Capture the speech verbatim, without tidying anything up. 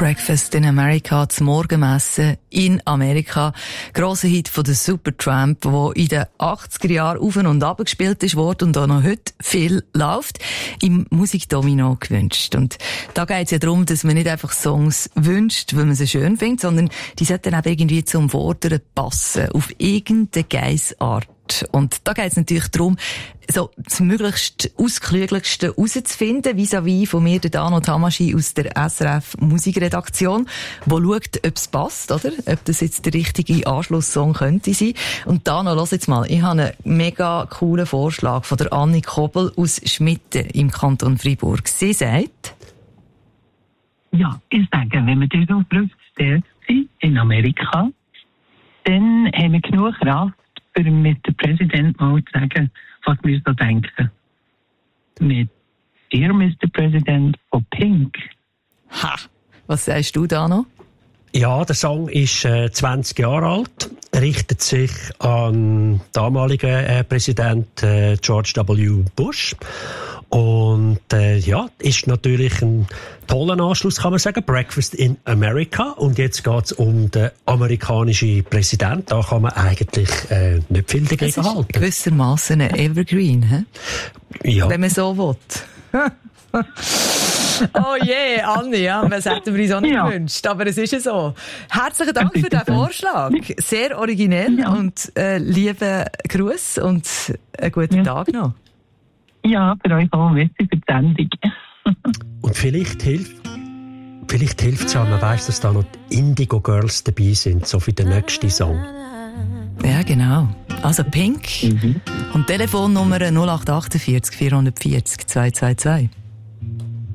Breakfast in America, das Morgenmessen in Amerika. Grosser Hit von der Supertramp, der in den achtziger Jahren auf und ab gespielt ist worden und auch noch heute viel läuft, im Musikdomino gewünscht. Und da geht es ja darum, dass man nicht einfach Songs wünscht, weil man sie schön findet, sondern die sollten eben irgendwie zum Vorderen passen, auf irgendeine Geissart. Und da geht es natürlich darum, so das möglichst ausklügeligste herauszufinden, vis-à-vis von mir, der Dano Tamaschi aus der S R F Musikredaktion, wo schaut, ob es passt, oder? Ob das jetzt der richtige Anschlusssong könnte sein. Und Dano, lass jetzt mal, ich habe einen mega coolen Vorschlag von der Anni Kobel aus Schmitten im Kanton Freiburg. Sie sagt: Ja, ich sage, wenn wir darauf berücksichtigt sind, in Amerika, dann haben wir genug Kraft, für mit dem Präsidenten mal zu sagen, was wir so denken. Mit Dear Mister President von Pink. Ha! Was sagst du da noch? Ja, der Song ist äh, zwanzig Jahre alt, richtet sich an den damaligen äh, Präsident äh, George W. Bush. Und äh, ja, ist natürlich ein toller Anschluss, kann man sagen. Breakfast in America. Und jetzt geht's um den amerikanischen Präsidenten. Da kann man eigentlich äh, nicht viel dagegen das ist halten. Gewissermaßen ein Evergreen, he? Ja. Wenn man so will. Oh je, yeah, Anni, ja, das hätten wir uns auch nicht ja. gewünscht, aber es ist ja so. Herzlichen Dank für diesen Vorschlag. Sehr originell ja. und äh, lieben Gruß und einen guten ja. Tag noch. Ja, für euch auch. Merci für die Sendung. Und vielleicht hilft vielleicht hilft es ja, man weiss, dass da noch die Indigo Girls dabei sind, so für den nächsten Song. Ja, genau. Also Pink mhm. und Telefonnummer null acht acht vier vier vier null zwei zwei zwei.